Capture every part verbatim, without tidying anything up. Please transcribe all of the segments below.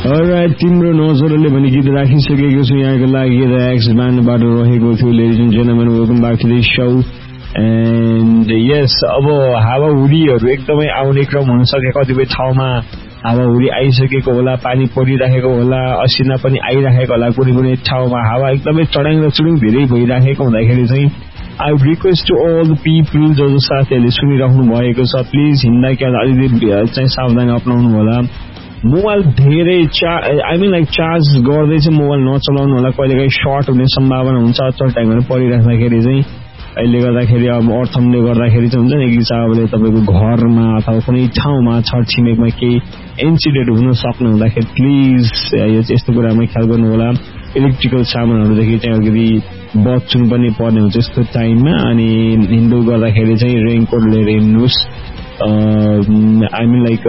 Alright, तिम्रो नजरले भने गीत राखिसकेको छु यहाँको लागि द एक्स ब्यान्डबाट रहेको थियो ladies and gentlemen welcome back to the show and यस अब हावाहुरीहरू एकदमै आउने क्रम हुन सक्यो कतिपय ठाउँमा हावाहुरी आइसकेको होला पानी परिराखेको होला असिना पनि आइराखेको होला कुनै कुनै ठाउँमा हावा एकदमै चढाङ र चुडुङ धेरै भइराखेको हुँदाखेरि चाहिँ I would request to all the people जो जो साथीहरूले सुनिराख्नु भएको छ प्लिज हिँड्दा अलिकति चाहिँ सावधानी अपनाउनु होला मोबाइल धेरै चा आई मिन लाइक चार्ज गर्दै चाहिँ मोबाइल नचलाउनु होला कहिलेकाहीँ सर्ट हुने सम्भावना हुन्छ अचल टाइमहरू परिराख्दाखेरि चाहिँ अहिले गर्दाखेरि अब अर्थमले गर्दाखेरि चाहिँ हुन्छ नि कि चाहिँ अब तपाईँको घरमा अथवा कुनै ठाउँमा छरछिमेकमा केही इन्सिडेन्ट हुन सक्नु हुँदाखेरि प्लिज यो यस्तो कुरामा ख्याल गर्नु होला इलेक्ट्रिकल सामानहरूदेखि चाहिँ अलिकति बच्नु पनि पर्ने हुन्छ यस्तो टाइममा अनि हिँड्दो गर्दाखेरि चाहिँ रेनकोट लिएर हिँड्नुहोस् आई मिन लाइक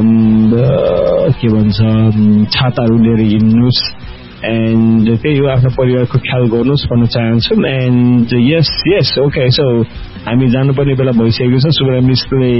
के भन्छ छाताहरू लिएर हिँड्नुहोस् एन्ड त्यही हो आफ्नो परिवारको ख्याल गर्नुहोस् भन्न चाहन्छु and yes yes okay so हामी जानुपर्ने बेला भइसकेको छ सुब्रा मिसले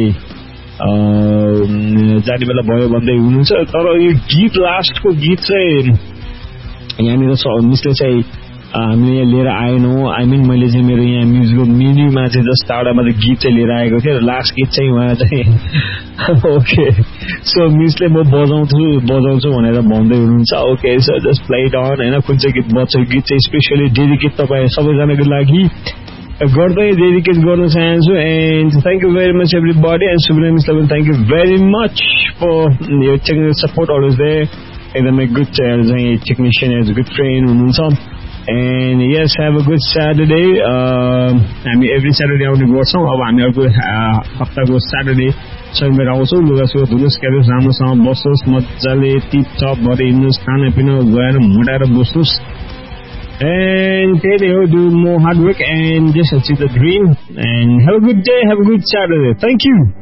जाने बेला भयो भन्दै हुनुहुन्छ तर यो गीत लास्टको गीत चाहिँ यहाँनिर मिसले चाहिँ हामीले यहाँ लिएर आएनौँ आई मिन मैले चाहिँ मेरो यहाँ म्युजिकको मेन्युमा चाहिँ जस्ट एउटामा त गीत चाहिँ लिएर आएको थिएँ र लास्ट गीत चाहिँ उहाँ चाहिँ ओके सो मिसले म बजाउँछु बजाउँछु भनेर भन्दै हुनुहुन्छ okay so just play it on होइन कुन चाहिँ गीत बज्छ गीत चाहिँ स्पेसली डेडिकेट तपाईँ सबैजनाको लागि गर्दै डेडिकेट गर्न चाहन्छु and thank you very much every body and Subra मिसलाई पनि thank you very much for यो टेक्निकल सपोर्ट अलवेज दे एकदमै गुड चाहिँ टेक्निसियन एज गुड फ्रेन्ड हुनुहुन्छ And yes, have a good Saturday. हामी एभ्री स्याटरडे आउने गर्छौँ अब हामी अर्को हप्ताको स्याटरडे शनिबार आउँछौँ लुगा सुगा धुनुहोस् क्यारोस् राम्रोसँग बस्नुहोस् मजाले टिपटप भएर हिँड्नुहोस् खानापिना गएर मोटाएर बस्नुहोस् and त्यही नै हो do more hard work and just achieve the dream and have a good day, have a good Saturday. Thank you.